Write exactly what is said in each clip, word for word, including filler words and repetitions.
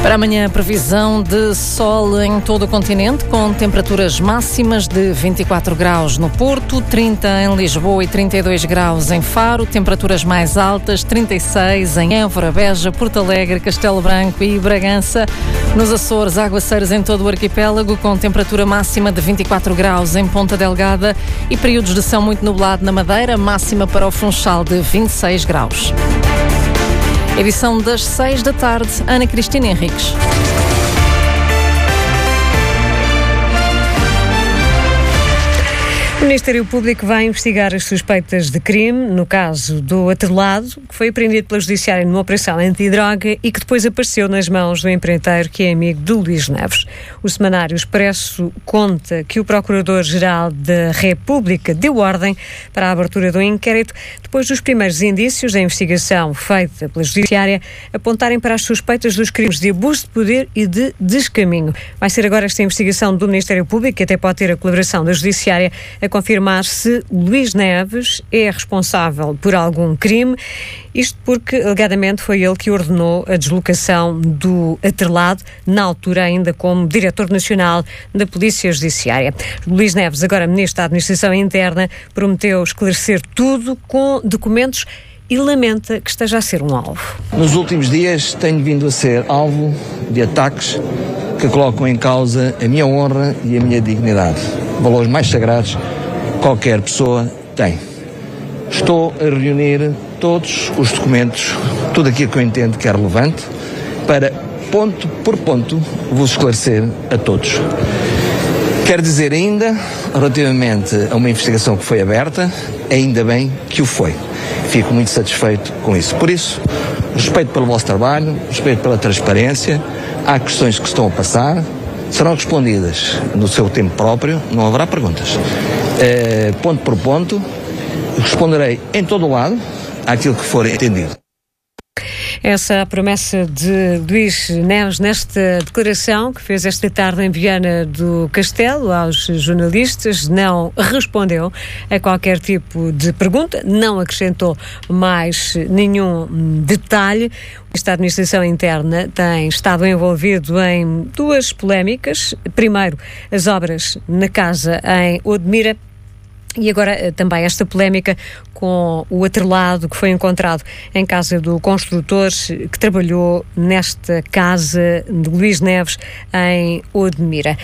Para amanhã, previsão de sol em todo o continente, com temperaturas máximas de vinte e quatro graus no Porto, trinta em Lisboa e trinta e dois graus em Faro, temperaturas mais altas, trinta e seis em Évora, Beja, Porto Alegre, Castelo Branco e Bragança. Nos Açores, aguaceiros em todo o arquipélago, com temperatura máxima de vinte e quatro graus em Ponta Delgada e períodos de céu muito nublado na Madeira, máxima para o Funchal de vinte e seis graus. Edição das seis da tarde, Ana Cristina Henriques. O Ministério Público vai investigar as suspeitas de crime no caso do atrelado, que foi apreendido pela Judiciária numa operação antidroga e que depois apareceu nas mãos do empreiteiro que é amigo de Luís Neves. O Semanário Expresso conta que o Procurador-Geral da República deu ordem para a abertura do inquérito depois dos primeiros indícios da investigação feita pela Judiciária apontarem para as suspeitas dos crimes de abuso de poder e de descaminho. Vai ser agora esta investigação do Ministério Público, que até pode ter a colaboração da Judiciária, a confirmar se Luís Neves é responsável por algum crime, isto porque, alegadamente, foi ele que ordenou a deslocação do atrelado, na altura ainda como Diretor Nacional da Polícia Judiciária. Luís Neves, agora Ministro da Administração Interna, prometeu esclarecer tudo com documentos e lamenta que esteja a ser um alvo. Nos últimos dias tenho vindo a ser alvo de ataques que colocam em causa a minha honra e a minha dignidade, valores mais sagrados que qualquer pessoa tem. Estou a reunir todos os documentos, tudo aquilo que eu entendo que é relevante, para, ponto por ponto, vos esclarecer a todos. Quero dizer ainda, relativamente a uma investigação que foi aberta, ainda bem que o foi. Fico muito satisfeito com isso. Por isso, respeito pelo vosso trabalho, respeito pela transparência. Há questões que estão a passar, serão respondidas no seu tempo próprio, não haverá perguntas. Eh, ponto por ponto, responderei em todo o lado àquilo que for entendido. Essa é a promessa de Luís Neves nesta declaração que fez esta tarde em Viana do Castelo aos jornalistas. Não respondeu a qualquer tipo de pergunta, não acrescentou mais nenhum detalhe. Esta administração interna tem estado envolvido em duas polémicas. Primeiro, as obras na casa em Odmira. E agora também esta polémica com o atrelado que foi encontrado em casa do construtor que trabalhou nesta casa de Luís Neves em Odmira.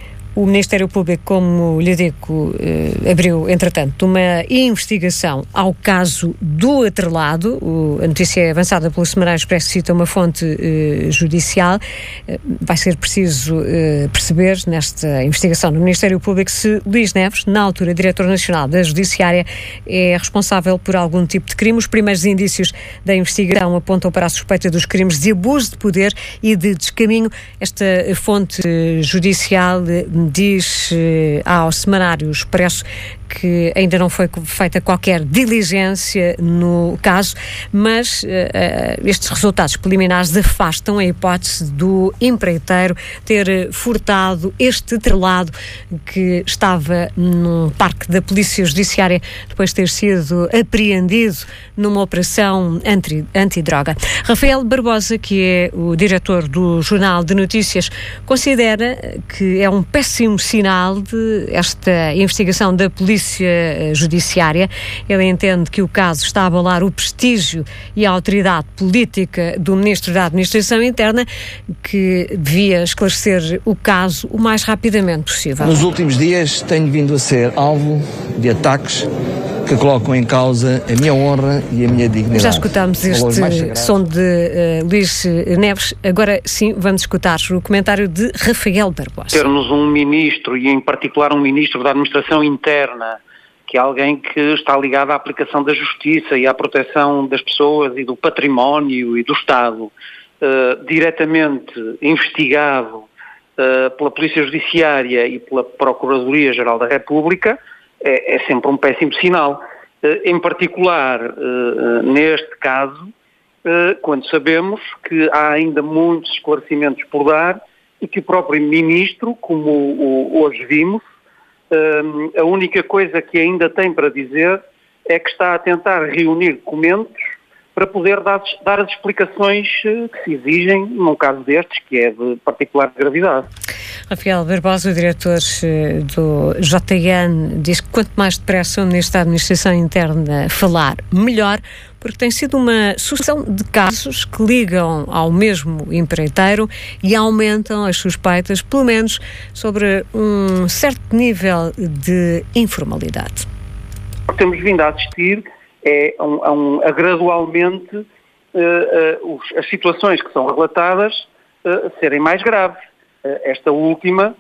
O Ministério Público, como lhe digo, eh, abriu, entretanto, uma investigação ao caso do atrelado. O, a notícia é avançada pelo Semanário Expresso, cita uma fonte eh, judicial. Eh, vai ser preciso eh, perceber, nesta investigação do Ministério Público, se Luís Neves, na altura Diretor Nacional da Judiciária, é responsável por algum tipo de crime. Os primeiros indícios da investigação apontam para a suspeita dos crimes de abuso de poder e de descaminho. Esta fonte eh, judicial eh, diz eh, ao Semanário Expresso que ainda não foi feita qualquer diligência no caso, mas uh, uh, estes resultados preliminares afastam a hipótese do empreiteiro ter furtado este atrelado que estava num parque da Polícia Judiciária depois de ter sido apreendido numa operação anti, antidroga. Rafael Barbosa, que é o diretor do Jornal de Notícias, considera que é um péssimo sinal de esta investigação da Polícia Judiciária. Ele entende que o caso está a abalar o prestígio e a autoridade política do Ministro da Administração Interna, que devia esclarecer o caso o mais rapidamente possível. Nos últimos dias tenho vindo a ser alvo de ataques que colocam em causa a minha honra e a minha dignidade. Já escutámos este som de uh, Luís Neves. Agora sim, vamos escutar o comentário de Rafael Barbosa. Termos um ministro, e em particular um ministro da Administração Interna, que é alguém que está ligado à aplicação da justiça e à proteção das pessoas e do património e do Estado, uh, diretamente investigado uh, pela Polícia Judiciária e pela Procuradoria-Geral da República, é, é sempre um péssimo sinal. Uh, em particular, uh, uh, neste caso, uh, quando sabemos que há ainda muitos esclarecimentos por dar e que o próprio Ministro, como o, hoje vimos, uh, a única coisa que ainda tem para dizer é que está a tentar reunir documentos para poder dar, dar as explicações que se exigem num caso destes, que é de particular gravidade. Rafael Barbosa, o diretor do J N, diz que quanto mais depressa o Ministro da Administração Interna falar, melhor, porque tem sido uma sucessão de casos que ligam ao mesmo empreiteiro e aumentam as suspeitas, pelo menos sobre um certo nível de informalidade. O que temos vindo a assistir é a, um, a, um, a gradualmente uh, uh, os, as situações que são relatadas uh, serem mais graves. Uh, esta última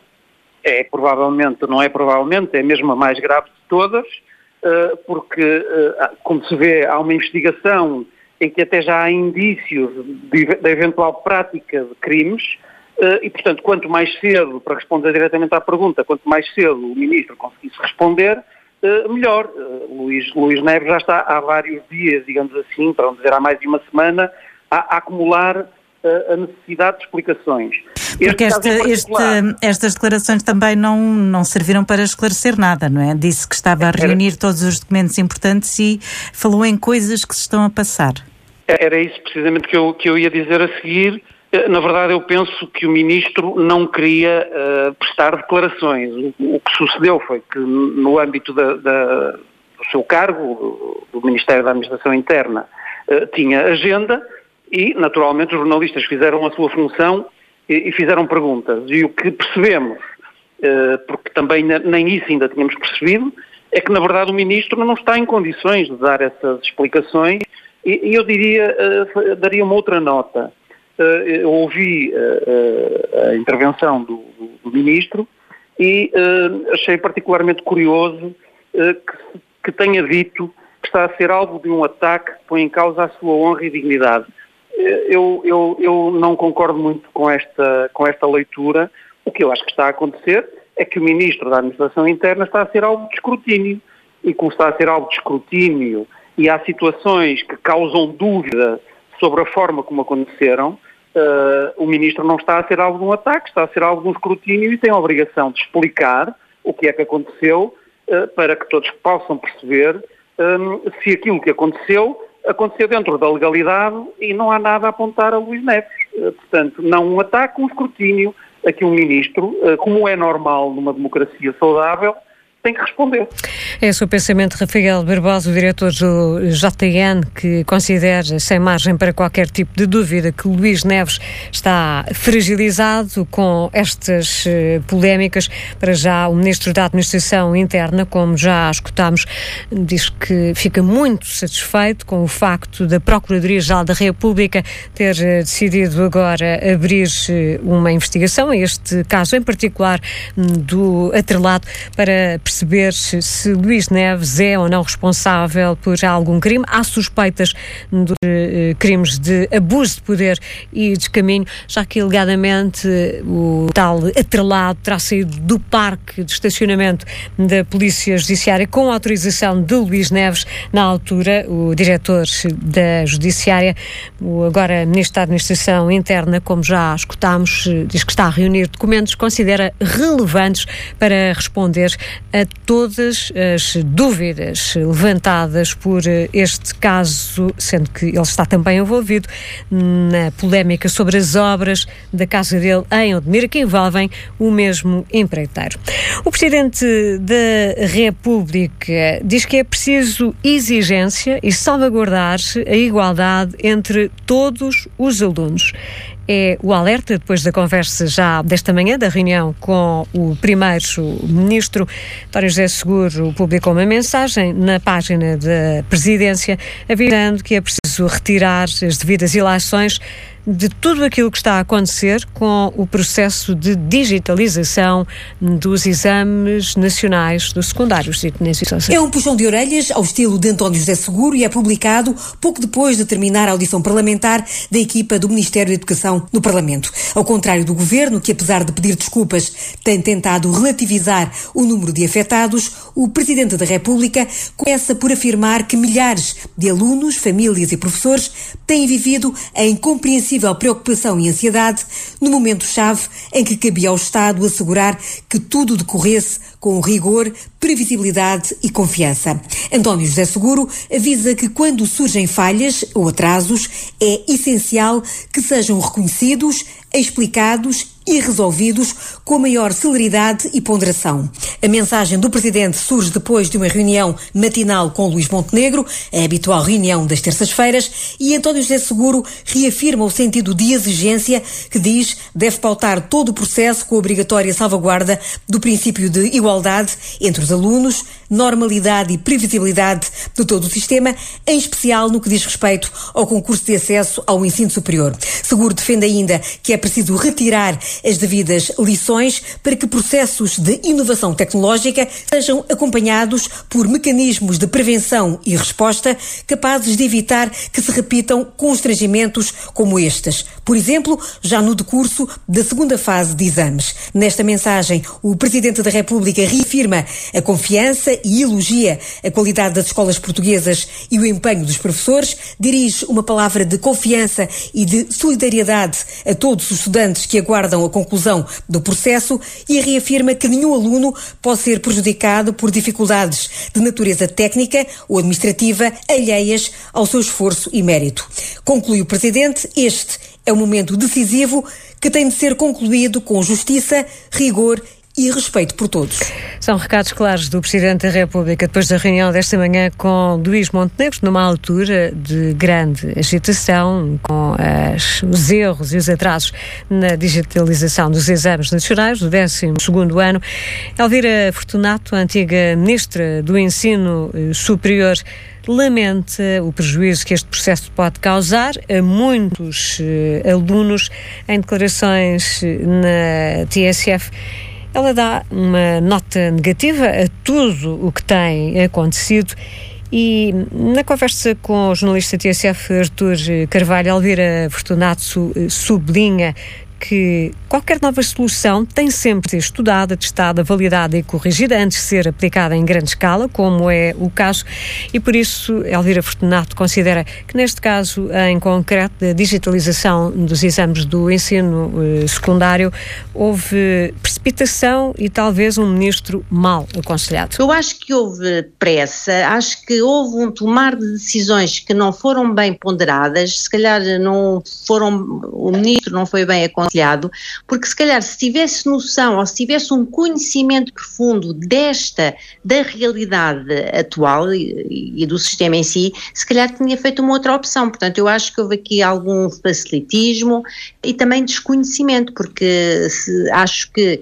é provavelmente, não é provavelmente, é mesmo a mais grave de todas, uh, porque, uh, como se vê, há uma investigação em que até já há indícios de, de eventual prática de crimes uh, e, portanto, quanto mais cedo, para responder diretamente à pergunta, quanto mais cedo o Ministro conseguisse responder, Uh, melhor. Uh, Luís, Luís Neves já está há vários dias, digamos assim, para não dizer há mais de uma semana, a, a acumular uh, a necessidade de explicações. Porque este, este, estas declarações também não, não serviram para esclarecer nada, não é? Disse que estava a reunir todos os documentos importantes e falou em coisas que se estão a passar. Era isso precisamente que eu, que eu ia dizer a seguir. Na verdade, eu penso que o Ministro não queria uh, prestar declarações. O, o que sucedeu foi que, no âmbito da, da, do seu cargo, do Ministério da Administração Interna, uh, tinha agenda e, naturalmente, os jornalistas fizeram a sua função e, e fizeram perguntas. E o que percebemos, uh, porque também nem isso ainda tínhamos percebido, é que, na verdade, o Ministro não está em condições de dar essas explicações e, e eu diria, uh, daria uma outra nota. Uh, eu ouvi uh, uh, a intervenção do, do, do Ministro e uh, achei particularmente curioso uh, que, que tenha dito que está a ser alvo de um ataque que põe em causa a sua honra e dignidade. Uh, eu, eu, eu não concordo muito com esta, com esta leitura. O que eu acho que está a acontecer é que o Ministro da Administração Interna está a ser alvo de escrutínio. E como está a ser alvo de escrutínio e há situações que causam dúvida sobre a forma como aconteceram, uh, o Ministro não está a ser alvo de um ataque, está a ser alvo de um escrutínio e tem a obrigação de explicar o que é que aconteceu uh, para que todos possam perceber um, se aquilo que aconteceu, aconteceu dentro da legalidade e não há nada a apontar a Luís Neves. Uh, portanto, não um ataque, um escrutínio a que um Ministro, uh, como é normal numa democracia saudável, tem que responder. Esse é o pensamento de Rafael Barbosa, o diretor do J N, que considera, sem margem para qualquer tipo de dúvida, que Luís Neves está fragilizado com estas uh, polémicas. Para já, o Ministro da Administração Interna, como já escutámos, diz que fica muito satisfeito com o facto da Procuradoria-Geral da República ter uh, decidido agora abrir uh, uma investigação, a este caso em particular um, do atrelado, para perceber se, se Luís Neves é ou não responsável por algum crime. Há suspeitas de uh, crimes de abuso de poder e descaminho, já que alegadamente o tal atrelado terá saído do parque de estacionamento da Polícia Judiciária com autorização de Luís Neves. Na altura, o diretor da Judiciária, o agora Ministro da Administração Interna, como já escutámos, diz que está a reunir documentos, considera relevantes para responder a todas as dúvidas levantadas por este caso, sendo que ele está também envolvido na polémica sobre as obras da casa dele em Odmira, que envolvem o mesmo empreiteiro. O Presidente da República diz que é preciso exigência e salvaguardar a igualdade entre todos os alunos. É o alerta depois da conversa já desta manhã, da reunião com o Primeiro-Ministro. António José Seguro publicou uma mensagem na página da Presidência avisando que é preciso retirar as devidas ilações de tudo aquilo que está a acontecer com o processo de digitalização dos exames nacionais dos secundários. É um puxão de orelhas ao estilo de António José Seguro e é publicado pouco depois de terminar a audição parlamentar da equipa do Ministério da Educação no Parlamento. Ao contrário do Governo, que apesar de pedir desculpas tem tentado relativizar o número de afetados, o Presidente da República começa por afirmar que milhares de alunos, famílias e professores têm vivido a incompreensível preocupação e ansiedade no momento-chave em que cabia ao Estado assegurar que tudo decorresse com rigor, previsibilidade e confiança. António José Seguro avisa que quando surgem falhas ou atrasos, é essencial que sejam reconhecidos, explicados e resolvidos com a maior celeridade e ponderação. A mensagem do Presidente surge depois de uma reunião matinal com Luís Montenegro, a habitual reunião das terças-feiras, e António José Seguro reafirma o sentido de exigência que diz deve pautar todo o processo com a obrigatória salvaguarda do princípio de igualdade entre os alunos, normalidade e previsibilidade de todo o sistema, em especial no que diz respeito ao concurso de acesso ao ensino superior. Seguro defende ainda que é preciso retirar as devidas lições para que processos de inovação tecnológica sejam acompanhados por mecanismos de prevenção e resposta capazes de evitar que se repitam constrangimentos como estes. Por exemplo, já no decurso da segunda fase de exames. Nesta mensagem, o Presidente da República reafirma a confiança e elogia a qualidade das escolas portuguesas e o empenho dos professores, dirige uma palavra de confiança e de solidariedade a todos os estudantes que aguardam a conclusão do processo e reafirma que nenhum aluno pode ser prejudicado por dificuldades de natureza técnica ou administrativa alheias ao seu esforço e mérito. Conclui o Presidente, este é um momento decisivo que tem de ser concluído com justiça, rigor e respeito por todos. São recados claros do Presidente da República depois da reunião desta manhã com Luís Montenegro, numa altura de grande agitação, com as, os erros e os atrasos na digitalização dos exames nacionais do décimo segundo ano. Elvira Fortunato, a antiga Ministra do Ensino Superior, lamenta o prejuízo que este processo pode causar a muitos uh, alunos. Em declarações na T S F, ela dá uma nota negativa a tudo o que tem acontecido e, na conversa com o jornalista T S F Artur Carvalho, Elvira Fortunato sublinha que qualquer nova solução tem sempre de ser estudada, testada, validada e corrigida antes de ser aplicada em grande escala, como é o caso, e por isso Elvira Fortunato considera que neste caso, em concreto, da digitalização dos exames do ensino eh, secundário, houve precipitação e talvez um ministro mal aconselhado. Eu acho que houve pressa, acho que houve um tomar de decisões que não foram bem ponderadas, se calhar não foram, o ministro não foi bem aconselhado, porque se calhar se tivesse noção ou se tivesse um conhecimento profundo desta, da realidade atual e, e do sistema em si, se calhar tinha feito uma outra opção. Portanto, eu acho que houve aqui algum facilitismo e também desconhecimento, porque se, acho que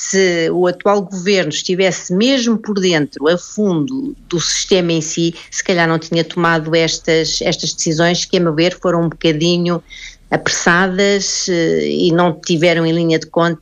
se o atual governo estivesse mesmo por dentro, a fundo do sistema em si, se calhar não tinha tomado estas, estas decisões que, a meu ver, foram um bocadinho apressadas e não tiveram em linha de conta